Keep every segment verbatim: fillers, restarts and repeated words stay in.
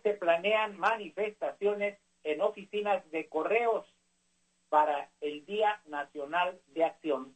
se planean manifestaciones en oficinas de correos para el Día Nacional de Acción.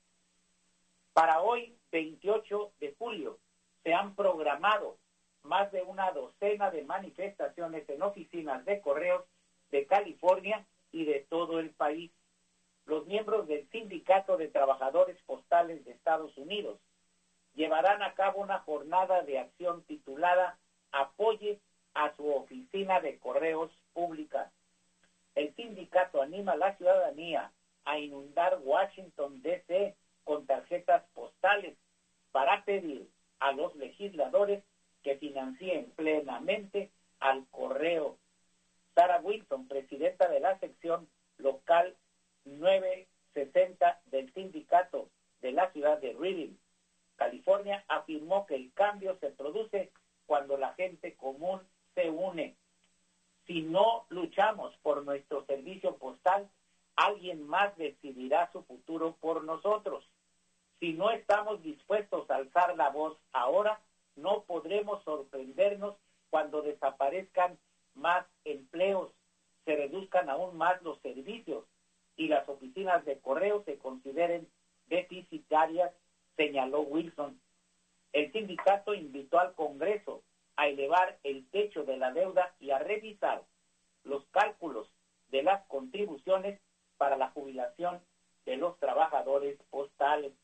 Para hoy, veintiocho de julio, se han programado más de una docena de manifestaciones en oficinas de correos de California y de todo el país. Los miembros del Sindicato de Trabajadores Postales de Estados Unidos llevarán a cabo una jornada de acción titulada Apoye a su oficina de correos pública. El sindicato anima a la ciudadanía a inundar Washington, D C con tarjetas postales para pedir a los legisladores que financien plenamente al correo. Sarah Wilson, presidenta de la sección local novecientos sesenta del sindicato de la ciudad de Reading, California, afirmó que el cambio se produce cuando la gente común se une. Si no luchamos por nuestro servicio postal, alguien más decidirá su futuro por nosotros. Si no estamos dispuestos a alzar la voz ahora, no podremos sorprendernos cuando desaparezcan más empleos, se reduzcan aún más los servicios y las oficinas de correo se consideren deficitarias, señaló Wilson. El sindicato invitó al Congreso a elevar el techo de la deuda y a revisar los cálculos de las contribuciones para la jubilación de los trabajadores postales.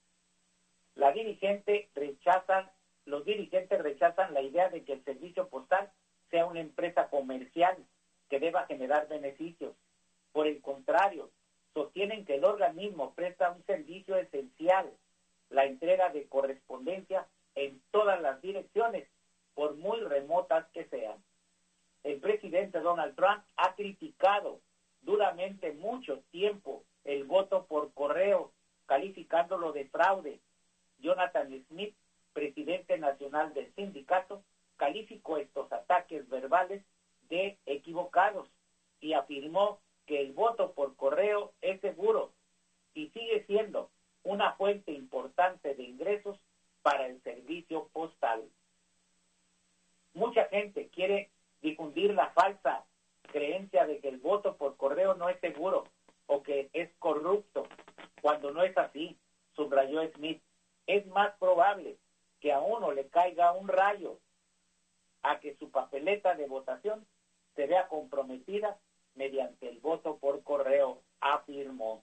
La dirigente rechazan, los dirigentes rechazan la idea de que el servicio postal sea una empresa comercial que deba generar beneficios. Por el contrario, sostienen que el organismo presta un servicio esencial, la entrega de correspondencia en todas las direcciones, por muy remotas que sean. El presidente Donald Trump ha criticado duramente mucho tiempo el voto por correo, calificándolo de fraude. Jonathan Smith, presidente nacional del sindicato, calificó estos ataques verbales de equivocados y afirmó que el voto por correo es seguro y sigue siendo una fuente importante de ingresos para el servicio postal. Mucha gente quiere difundir la falsa creencia de que el voto por correo no es seguro o que es corrupto, cuando no es así, subrayó Smith. Es más probable que a uno le caiga un rayo a que su papeleta de votación se vea comprometida mediante el voto por correo, afirmó.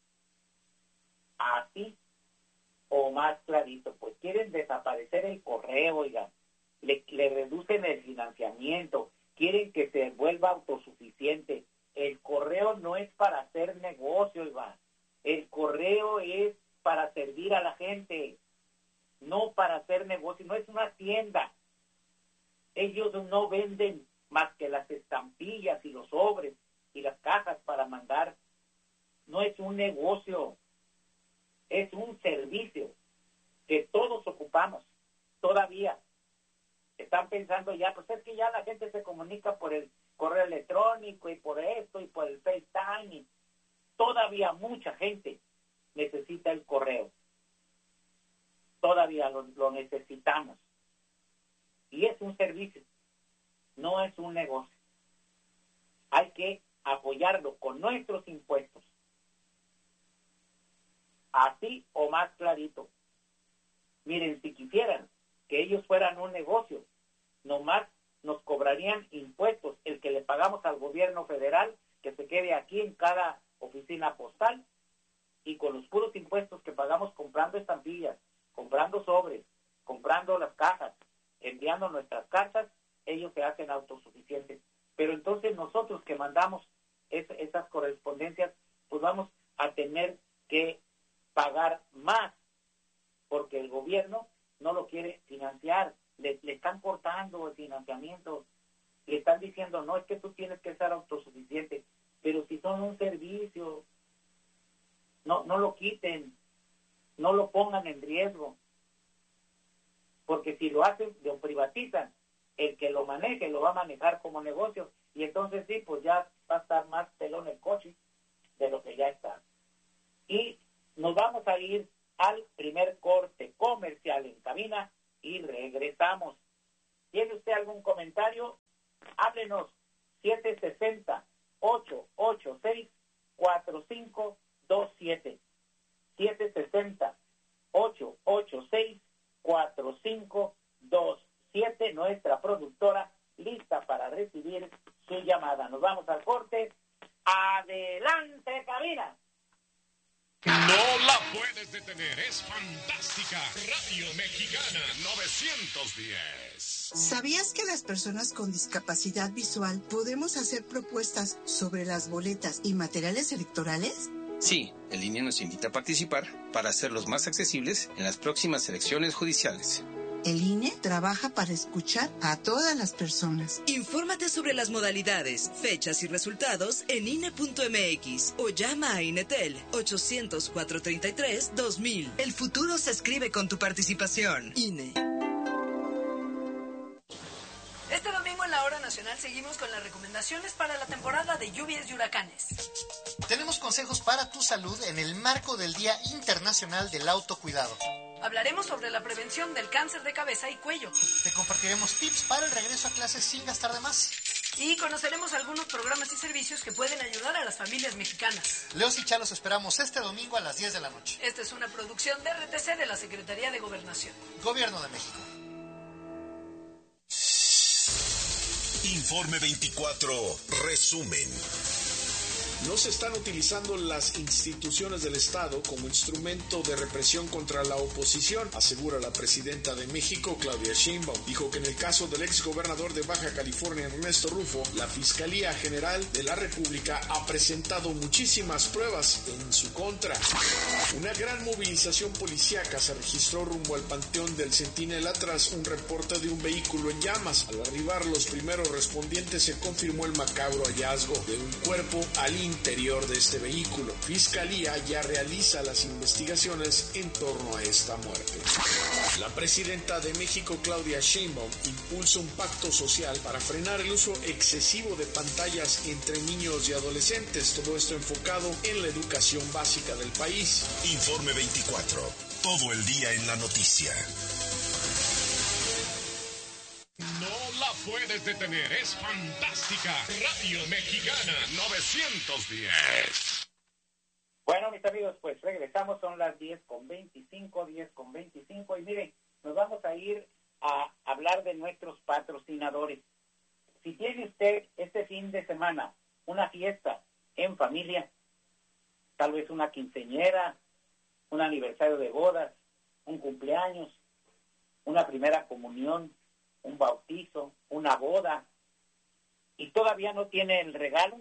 Así o más clarito, pues quieren desaparecer el correo, oigan, le, le reducen el financiamiento, quieren que se vuelva autosuficiente. El correo no es para hacer negocio, Iván. El correo es para servir a la gente, no para hacer negocio, no es una tienda. Ellos no venden más que las estampillas y los sobres y las cajas para mandar. No es un negocio, es un servicio que todos ocupamos todavía. Están pensando ya, pues es que ya la gente se comunica por el correo electrónico y por esto y por el FaceTime. Y todavía mucha gente necesita el correo. Todavía lo, lo necesitamos. Y es un servicio, no es un negocio. Hay que apoyarlo con nuestros impuestos. Así o más clarito. Miren, si quisieran que ellos fueran un negocio, nomás nos cobrarían impuestos, el que le pagamos al gobierno federal, que se quede aquí en cada oficina postal, y con los puros impuestos que pagamos comprando estampillas, comprando sobres, comprando las cajas, enviando nuestras cartas, ellos se hacen autosuficientes. Pero entonces nosotros que mandamos es, esas correspondencias, pues vamos a tener que pagar más, porque el gobierno no lo quiere financiar, le, le están cortando el financiamiento, le están diciendo, no, es que tú tienes que ser autosuficiente, pero si son un servicio, no, no lo quiten, no lo pongan en riesgo, porque si lo hacen, lo privatizan, el que lo maneje lo va a manejar como negocio, y entonces sí, pues ya va a estar más pelón el coche de lo que ya está. Y nos vamos a ir al primer corte comercial en cabina y regresamos. ¿Tiene usted algún comentario? Háblenos siete seis cero, ocho ocho seis, cuatro cinco dos siete. siete seis cero, ocho ocho seis, cuatro cinco dos siete. Nuestra productora lista para recibir su llamada. Nos vamos al corte. Adelante, cabina. No la puedes detener, es fantástica. Radio Mexicana novecientos diez. ¿Sabías que las personas con discapacidad visual podemos hacer propuestas sobre las boletas y materiales electorales? Sí, el I N E nos invita a participar para hacerlos más accesibles en las próximas elecciones judiciales. El I N E trabaja para escuchar a todas las personas. Infórmate sobre las modalidades, fechas y resultados en I N E punto M X o llama a INETEL ochocientos, cuatrocientos treinta y tres, dos mil. El futuro se escribe con tu participación. I N E. Este domingo en la Hora Nacional seguimos con las recomendaciones para la temporada de lluvias y huracanes. Tenemos consejos para tu salud en el marco del Día Internacional del Autocuidado. Hablaremos sobre la prevención del cáncer de cabeza y cuello. Te compartiremos tips para el regreso a clases sin gastar de más. Y conoceremos algunos programas y servicios que pueden ayudar a las familias mexicanas. Leos y Chalos esperamos este domingo a las diez de la noche. Esta es una producción de R T C de la Secretaría de Gobernación. Gobierno de México. Informe veinticuatro, resumen. No se están utilizando las instituciones del Estado como instrumento de represión contra la oposición, asegura la presidenta de México, Claudia Sheinbaum. Dijo que en el caso del exgobernador de Baja California, Ernesto Rufo, la Fiscalía General de la República ha presentado muchísimas pruebas en su contra. Una gran movilización policíaca se registró rumbo al Panteón del Centinela tras un reporte de un vehículo en llamas. Al arribar los primeros respondientes se confirmó el macabro hallazgo de un cuerpo al interior de este vehículo. Fiscalía ya realiza las investigaciones en torno a esta muerte. La presidenta de México, Claudia Sheinbaum, impulsa un pacto social para frenar el uso excesivo de pantallas entre niños y adolescentes. Todo esto enfocado en la educación básica del país. Informe veinticuatro, todo el día en la noticia. No la puedes detener, es fantástica. Radio Mexicana novecientos diez. Bueno, mis amigos, pues regresamos, son las diez con veinticinco, diez con veinticinco, y miren, nos vamos a ir a hablar de nuestros patrocinadores. Si tiene usted este fin de semana una fiesta en familia, tal vez una quinceañera, un aniversario de bodas, un cumpleaños, una primera comunión, un bautizo, una boda, y todavía no tiene el regalo,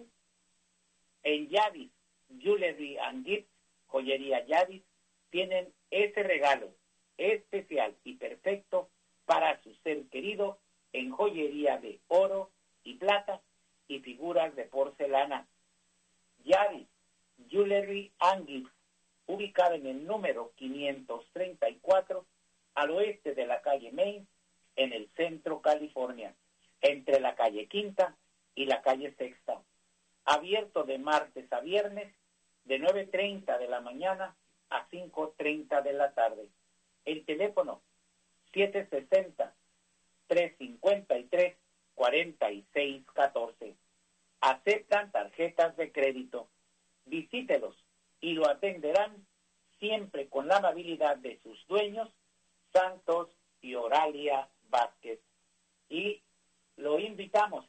en Yadis Jewelry and Gifts, joyería Yadis, tienen ese regalo especial y perfecto para su ser querido en joyería de oro y plata y figuras de porcelana. Yadis Jewelry and Gifts, ubicada en el número quinientos treinta y cuatro, al oeste de la calle Main, en el centro California, entre la calle Quinta y la calle Sexta. Abierto de martes a viernes, de nueve treinta de la mañana a cinco treinta de la tarde. El teléfono siete sesenta, trescientos cincuenta y tres, cuarenta y seis catorce. Aceptan tarjetas de crédito. Visítelos y lo atenderán siempre con la amabilidad de sus dueños, Santos y Oralia Vázquez. Y lo invitamos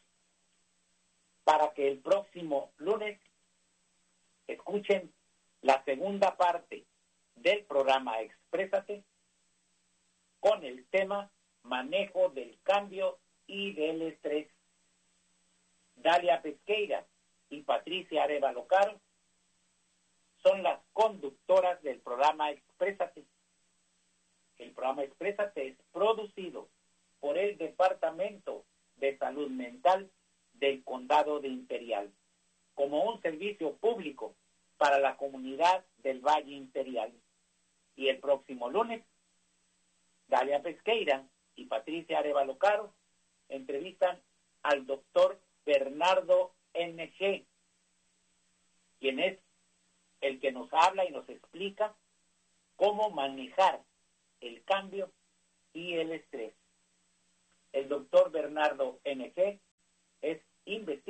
para que el próximo lunes escuchen la segunda parte del programa Exprésate con el tema Manejo del Cambio y del Estrés. Dalia Pesqueira y Patricia Arevalo Caro son las conductoras del programa Exprésate. El programa Exprésate es producido por el Departamento de Salud Mental del Condado de Imperial, como un servicio público para la comunidad del Valle Imperial. Y el próximo lunes, Dalia Pesqueira y Patricia Arevalo Caro entrevistan al doctor Bernardo N G, quien es el que nos habla y nos explica cómo manejar el cambio y el estrés. El doctor Bernardo N G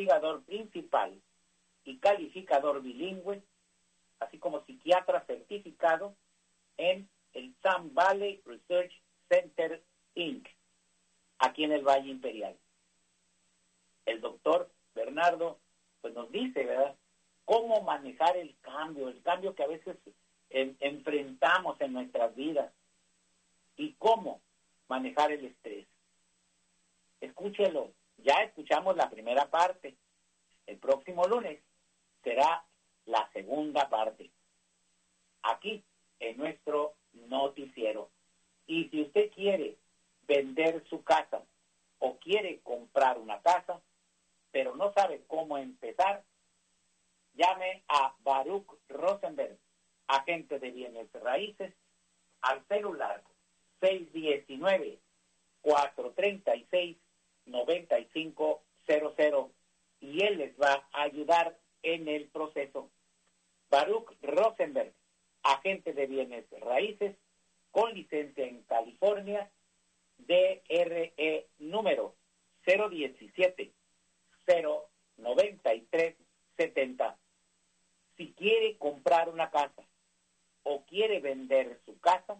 investigador principal y calificador bilingüe, así como psiquiatra certificado en el Sun Valley Research Center incorporated, aquí en el Valle Imperial. El doctor Bernardo pues nos dice, ¿verdad?, cómo manejar el cambio, el cambio que a veces en, enfrentamos en nuestras vidas y cómo manejar el estrés. Escúchelo, ya escuchamos la primera parte. El próximo lunes será la segunda parte, aquí en nuestro noticiero. Y si usted quiere vender su casa o quiere comprar una casa, pero no sabe cómo empezar, llame a Baruch Rosenberg, agente de bienes raíces, al celular seis uno nueve, cuatro tres seis, nueve cinco cero cero y él les va a ayudar en el proceso. Baruch Rosenberg, agente de bienes raíces, con licencia en California, D R E número cero diecisiete, cero noventa y tres setenta. Si quiere comprar una casa o quiere vender su casa,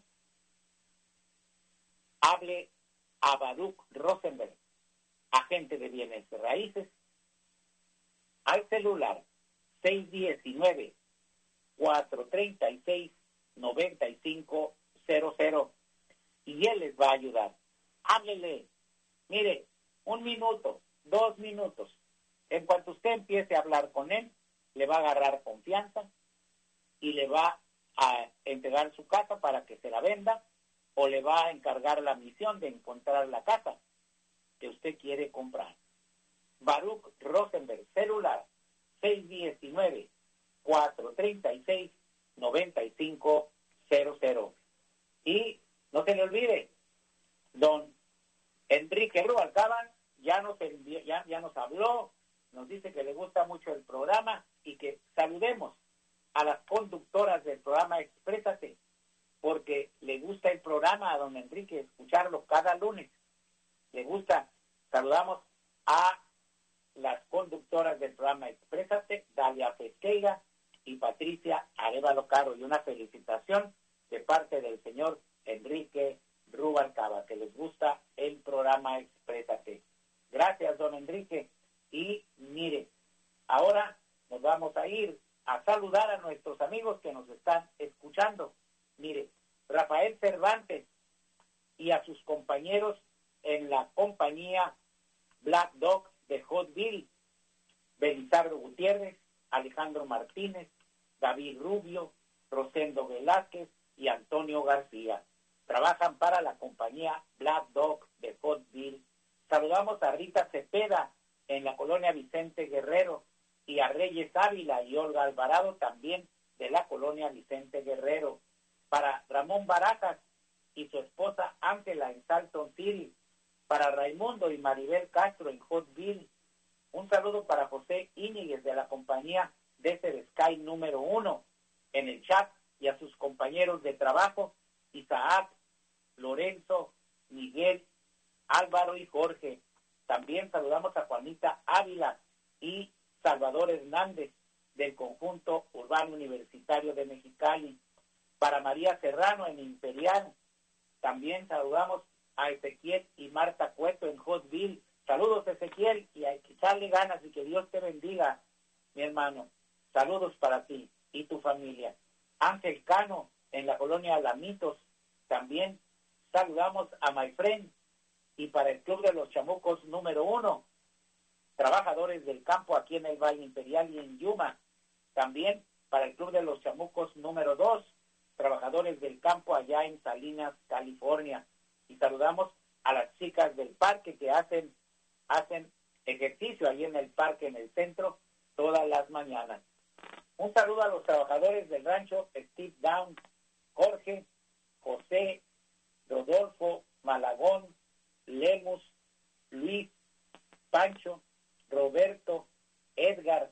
hable a Baruch Rosenberg, agente de bienes raíces, al celular seis uno nueve, cuatro tres seis, nueve cinco cero cero y él les va a ayudar. Háblele, mire, un minuto, dos minutos. En cuanto usted empiece a hablar con él, le va a agarrar confianza y le va a entregar su casa para que se la venda o le va a encargar la misión de encontrar la casa que usted quiere comprar. Baruch Rosenberg, celular seis uno nueve, cuatro tres seis, nueve cinco cero cero. Y no se le olvide, don Enrique Rubalcaba ya nos, envi- ya, ya nos habló, nos dice que le gusta mucho el programa y que saludemos a las conductoras del programa Exprésate, porque le gusta el programa a don Enrique, escucharlo cada lunes. Le gusta. Saludamos a las conductoras del programa Exprésate, Dalia Pesqueira y Patricia Arevalo Caro, y una felicitación de parte del señor Enrique Rubalcaba, que les gusta el programa Exprésate. Gracias, don Enrique. Y mire, ahora nos vamos a ir a saludar a nuestros amigos que nos están escuchando. Mire, Rafael Cervantes y a sus compañeros en la compañía Black Dog de Hotville, Belizardo Gutiérrez, Alejandro Martínez, David Rubio, Rosendo Velázquez y Antonio García. Trabajan para la compañía Black Dog de Hotville. Saludamos a Rita Cepeda en la colonia Vicente Guerrero y a Reyes Ávila y Olga Alvarado también de la colonia Vicente Guerrero. Para Ramón Barajas y su esposa Ángela en Salton City. Para Raimundo y Maribel Castro en Hotville. Un saludo para José Íñiguez de la compañía Desert Sky número uno en el chat y a sus compañeros de trabajo Isaac, Lorenzo, Miguel, Álvaro y Jorge. También saludamos a Juanita Ávila y Salvador Hernández del conjunto urbano universitario de Mexicali. Para María Serrano en Imperial. También saludamos a Ezequiel y Marta Cueto en Hotville. Saludos, Ezequiel, y hay que echarle ganas y que Dios te bendiga, mi hermano. Saludos para ti y tu familia. Ángel Cano en la colonia Lamitos. También saludamos a My Friend. Y para el Club de los Chamucos número uno, trabajadores del campo aquí en el Valle Imperial y en Yuma. También para el Club de los Chamucos número dos, trabajadores del campo allá en Salinas, California. Y saludamos a las chicas del parque que hacen, hacen ejercicio allí en el parque, en el centro, todas las mañanas. Un saludo a los trabajadores del rancho Steve Down, Jorge, José, Rodolfo, Malagón, Lemus, Luis, Pancho, Roberto, Edgar.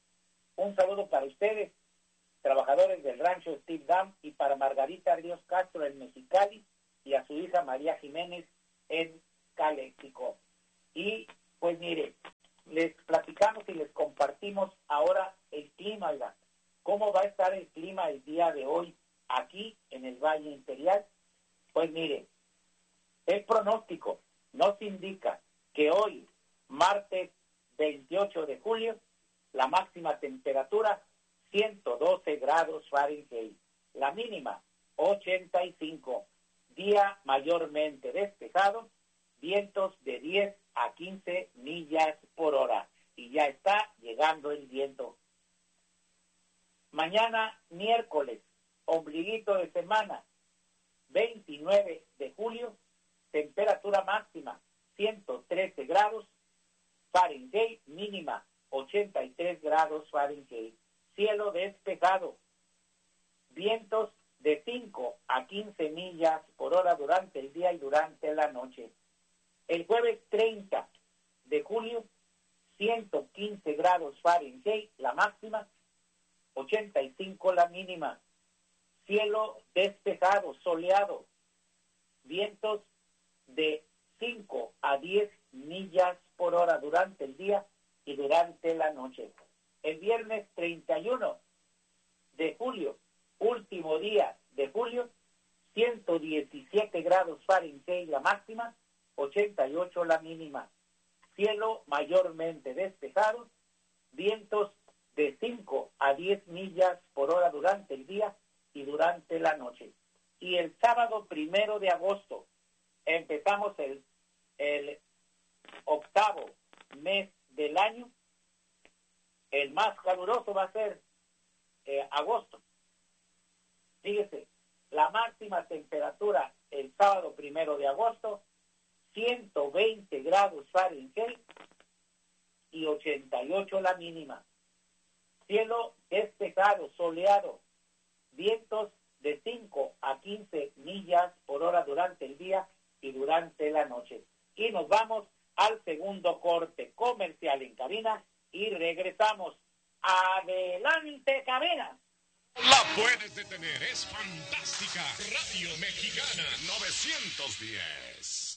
Un saludo para ustedes, trabajadores del rancho Steve Dam, y para Margarita Ríos Castro en Mexicali y a su hija María Jiménez en Caléxico. Y pues mire, les platicamos y compartimos ahora el clima, oiga. ¿Cómo va a estar el clima el día de hoy aquí en el Valle Imperial? Pues mire, el pronóstico nos indica que hoy, martes veintiocho de julio, la máxima temperatura ciento doce grados Fahrenheit, la mínima ochenta y cinco, día mayormente despejado, vientos de diez a quince millas por hora, y ya está llegando el viento. Mañana, miércoles, ombliguito de semana, veintinueve de julio, temperatura máxima ciento trece grados Fahrenheit, mínima ochenta y tres grados Fahrenheit, cielo despejado, vientos de cinco a quince millas por hora durante el día y durante la noche. El jueves treinta de julio, ciento quince grados Fahrenheit, la máxima, ochenta y cinco la mínima, cielo despejado, soleado, vientos de cinco a diez millas por hora durante el día y durante la noche. El viernes treinta y uno de julio, último día de julio, ciento diecisiete grados Fahrenheit la máxima, ochenta y ocho la mínima, cielo mayormente despejado, vientos de cinco a diez millas por hora durante el día y durante la noche. Y el sábado primero de agosto empezamos el, el octavo mes del año. El más caluroso va a ser eh, agosto. Fíjese, la máxima temperatura el sábado primero de agosto, ciento veinte grados Fahrenheit y ochenta y ocho la mínima. Cielo despejado, soleado, vientos de cinco a quince millas por hora durante el día y durante la noche. Y nos vamos al segundo corte comercial en cabina y regresamos. ¡Adelante, cabina! La puedes detener, es fantástica. Radio Mexicana novecientos diez.